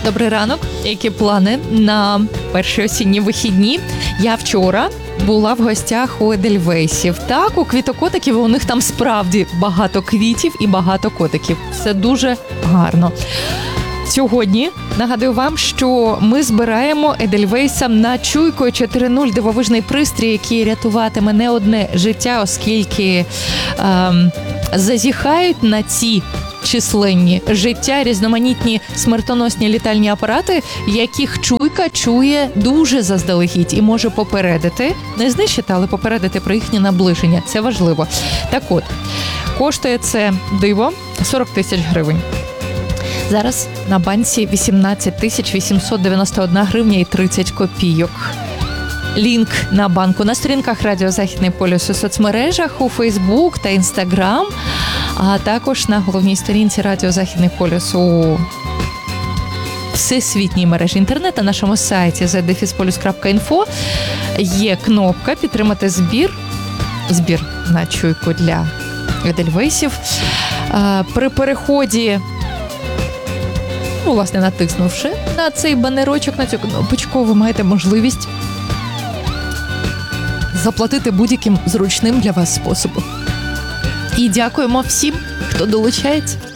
Добрий ранок. Які плани на перші осінні вихідні? Я вчора була в гостях у Едельвейсів. Так, у квітокотиків, у них там справді багато квітів і багато котиків. Все дуже гарно. Сьогодні нагадую вам, що ми збираємо Едельвейсам на Чуйко 4.0 дивовижний пристрій, який рятуватиме не одне життя, оскільки зазіхають на ці численні життя різноманітні смертоносні літальні апарати, яких Чуйка чує дуже заздалегідь і може попередити, не знищити, але попередити про їхнє наближення. Це важливо. Так от, коштує це диво 40 тисяч гривень. Зараз на банці 18 тисяч 891 гривня і 30 копійок. Лінк на банку на сторінках Радіо Західний полюс у соцмережах, у Фейсбук та Інстаграм, а також на головній сторінці Радіо Західний полюс у всесвітній мережі інтернет, на нашому сайті zdefispolius.info є кнопка «Підтримати збір» на Чуйку для Едельвейсів. При переході, власне, натиснувши на цей банерочок, на цю кнопочку, ви маєте можливість заплатити будь-яким зручним для вас способом. І дякуємо всім, хто долучається.